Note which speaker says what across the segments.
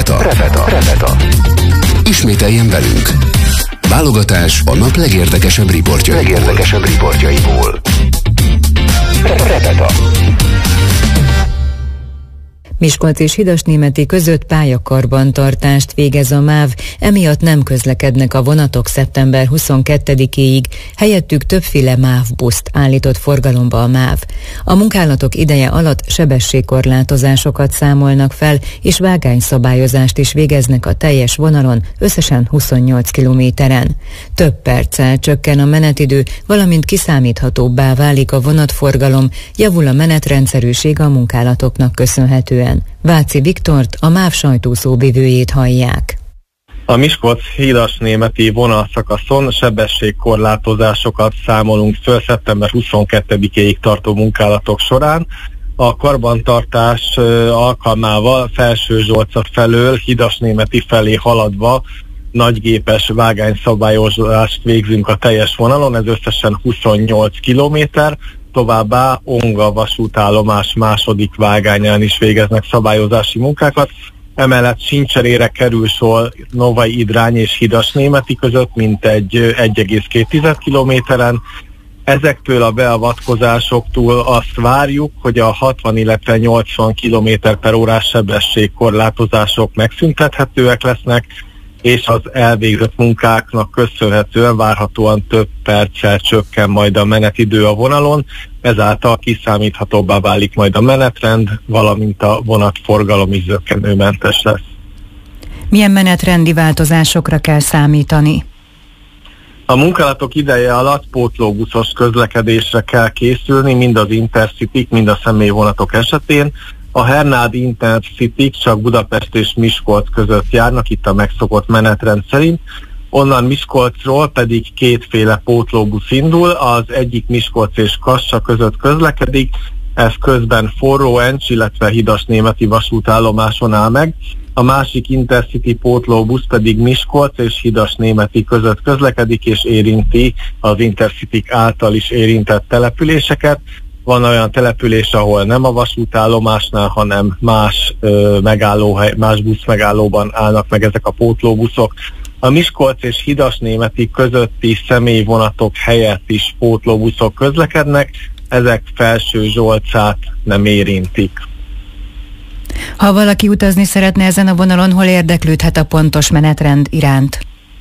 Speaker 1: Repeta. Ismételjen velünk. Válogatás a nap legérdekesebb riportjaiból. Repeta.
Speaker 2: Miskolc és Hidasnémeti között pályakarbantartást végez a MÁV, emiatt nem közlekednek a vonatok szeptember 22-éig, helyettük többféle MÁV-buszt állított forgalomba a MÁV. A munkálatok ideje alatt sebességkorlátozásokat számolnak fel, és vágányszabályozást is végeznek a teljes vonalon, összesen 28 kilométeren. Több perccel csökken a menetidő, valamint kiszámíthatóbbá válik a vonatforgalom, javul a menetrendszerűség a munkálatoknak köszönhetően. Váci Viktort, a MÁV sajtószóvivőjét hallják.
Speaker 3: A Miskolc-Hidasnémeti vonalszakaszon sebességkorlátozásokat számolunk föl szeptember 22-éig tartó munkálatok során. A karbantartás alkalmával Felsőzsolca felől Hidasnémeti felé haladva nagygépes vágányszabályozást végzünk a teljes vonalon, ez összesen 28 kilométer. Továbbá Onga vasútállomás második vágányán is végeznek szabályozási munkákat. Emellett Sincserére kerül sor Novai Idrány és Hidasnémeti között mintegy 1,2 kilométeren. Ezektől a beavatkozásoktól azt várjuk, hogy a 60, illetve 80 km/h sebességkorlátozások megszüntethetőek lesznek, és az elvégzett munkáknak köszönhetően várhatóan több perccel csökken majd a menetidő a vonalon, ezáltal kiszámíthatóbbá válik majd a menetrend, valamint a vonatforgalom is zökkenőmentes lesz.
Speaker 2: Milyen menetrendi változásokra kell számítani?
Speaker 3: A munkálatok ideje alatt pótlóbuszos közlekedésre kell készülni, mind az Intercityk, mind a személyvonatok esetén. A Hernádi Intercityk csak Budapest és Miskolc között járnak, itt a megszokott menetrend szerint. Onnan Miskolcról pedig kétféle pótlóbusz indul, az egyik Miskolc és Kassa között közlekedik, ez közben Forró Encs, illetve Hidasnémeti vasútállomáson áll meg. A másik Intercity pótlóbusz pedig Miskolc és Hidasnémeti között közlekedik, és érinti az Intercityk által is érintett településeket. Van olyan település, ahol nem a vasútállomásnál, hanem más buszmegállóban állnak meg ezek a pótlóbuszok. A Miskolc és Hidasnémeti közötti személyvonatok helyett is pótlóbuszok közlekednek, ezek Felsőzsolcát nem érintik.
Speaker 2: Ha valaki utazni szeretne ezen a vonalon, hol érdeklődhet a pontos menetrend iránt?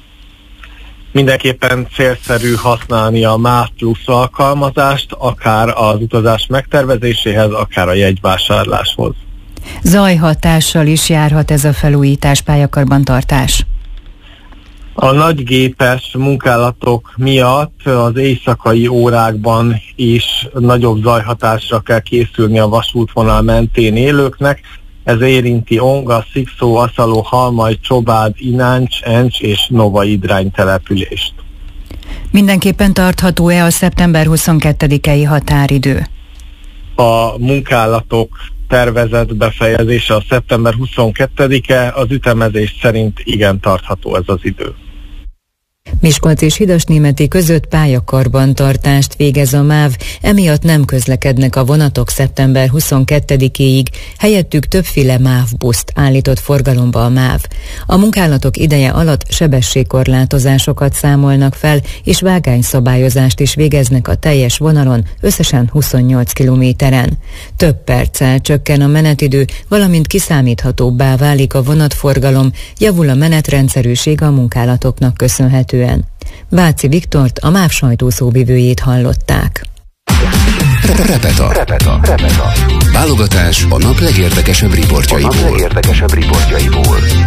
Speaker 3: Mindenképpen célszerű használni a MÁV Plusz alkalmazást, akár az utazás megtervezéséhez, akár a jegyvásárláshoz.
Speaker 2: Zajhatással is járhat ez a felújítás, pályakarbantartás?
Speaker 3: A nagygépes munkálatok miatt az éjszakai órákban is nagyobb zajhatásra kell készülni a vasútvonal mentén élőknek. Ez érinti Onga, Szikszó, Aszaló, Halmaj, Csobád, Ináncs, Encs és Novai Idrány települést.
Speaker 2: Mindenképpen tartható-e a szeptember 22-i határidő?
Speaker 3: A munkálatok tervezett befejezése a szeptember 22-e, az ütemezés szerint igen tartható ez az idő.
Speaker 2: Miskolc és Hidasnémeti között pályakarbantartást végez a MÁV, emiatt nem közlekednek a vonatok szeptember 22-éig, helyettük többféle MÁV-buszt állított forgalomba a MÁV. A munkálatok ideje alatt sebességkorlátozásokat számolnak fel, és vágányszabályozást is végeznek a teljes vonalon, összesen 28 kilométeren. Több perccel csökken a menetidő, valamint kiszámíthatóbbá válik a vonatforgalom, javul a menetrendszerűség a munkálatoknak köszönhetően. Váci Viktort, a MÁV sajtószóvivőjét hallották.
Speaker 1: Repeta. Válogatás a nap legérdekesebb riportjaiból.